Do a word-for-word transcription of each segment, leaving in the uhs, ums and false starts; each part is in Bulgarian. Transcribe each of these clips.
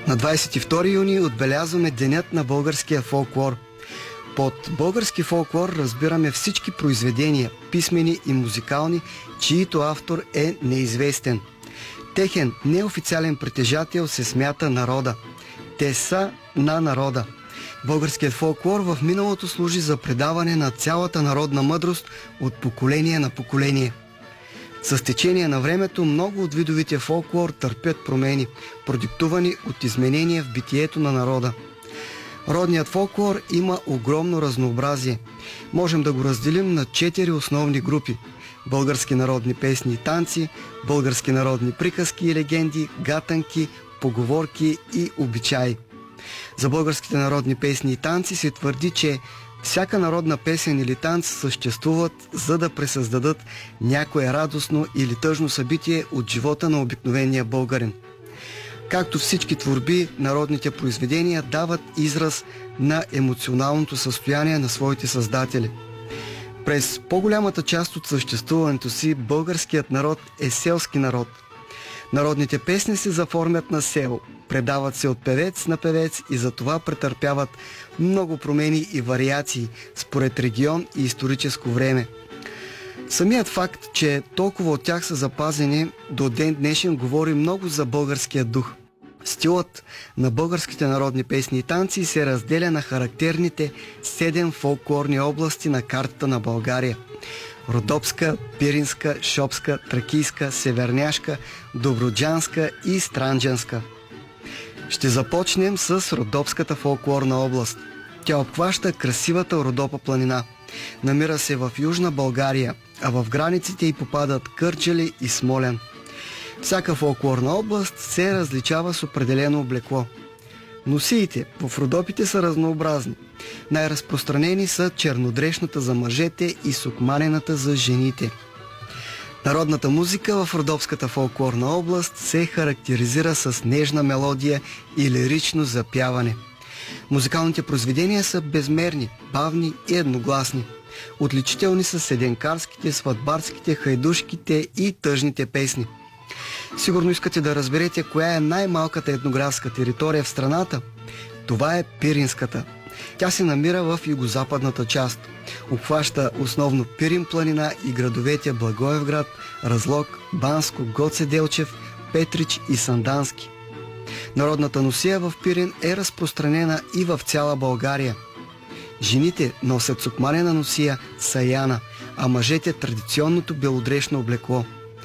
На двадесет и втори юни отбелязваме Денят на българския фолклор. Под български фолклор разбираме всички произведения, писмени и музикални, чието автор е неизвестен. Техен неофициален притежател се смята народа. Те са на народа. Българският фолклор в миналото служи за предаване на цялата народна мъдрост от поколение на поколение. С течение на времето много от видовите фолклор търпят промени, продиктувани от изменения в битието на народа. Родният фолклор има огромно разнообразие. Можем да го разделим на четири основни групи: български народни песни и танци, български народни приказки и легенди, гатанки, поговорки и обичаи. За българските народни песни и танци се твърди, че всяка народна песен или танц съществуват, за да пресъздадат някое радостно или тъжно събитие от живота на обикновения българин. Както всички творби, народните произведения дават израз на емоционалното състояние на своите създатели. През по-голямата част от съществуването си българският народ е селски народ. Народните песни се заформят на село, предават се от певец на певец и затова претърпяват много промени и вариации според регион и историческо време. Самият факт, че толкова от тях са запазени до ден днешен, говори много за българския дух. Стилът на българските народни песни и танци се разделя на характерните седем фолклорни области на картата на България: Родопска, Пиринска, Шопска, Тракийска, Северняшка, Добруджанска и Странджанска. Ще започнем с Родопската фолклорна област. Тя обхваща красивата Родопа планина. Намира се в Южна България, а в границите й попадат Кърджали и Смолян. Всяка фолклорна област се различава с определено облекло. Носиите в Родопите са разнообразни. Най-разпространени са чернодрешната за мъжете и сукманената за жените. Народната музика в Родопската фолклорна област се характеризира с нежна мелодия и лирично запяване. Музикалните произведения са безмерни, бавни и едногласни. Отличителни са седенкарските, сватбарските, хайдушките и тъжните песни. Сигурно искате да разберете коя е най-малката етнографска територия в страната. Това е Пиринската. Тя се намира в югозападната част. Обхваща основно Пирин планина и градовете Благоевград, Разлог, Банско, Гоце Делчев, Петрич и Сандански. Народната носия в Пирин е разпространена и в цяла България. Жените носят сукманена носия саяна, а мъжете традиционното белодрешно облекло.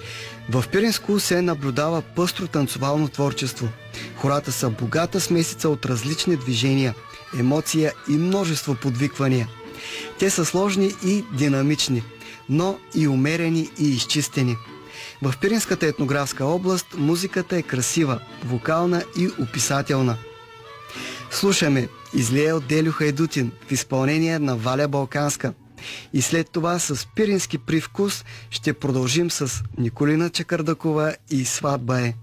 В Пиринско се наблюдава пъстро танцовално творчество. Хората са богата смесица от различни движения, емоция и множество подвиквания. Те са сложни и динамични, но и умерени и изчистени. В Пиринската етнографска област музиката е красива, вокална и описателна. Слушаме "Излие от Делю Хайдутин" в изпълнение на Валя Балканска. И след това с пирински привкус ще продължим с Николина Чакърдакова и "Сватба е".